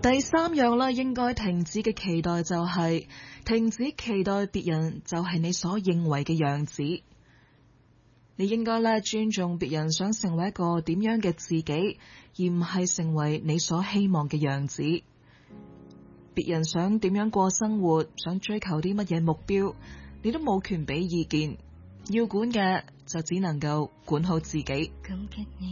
第三樣啦，應該停止嘅期待就係停止期待別人就係你所認為嘅樣子。你應該咧尊重別人想成為一個點樣嘅自己，而唔係成為你所希望嘅樣子。別人想點樣過生活，想追求啲乜嘢目標，你都冇權俾意見。要管嘅就只能夠管好自己。感激你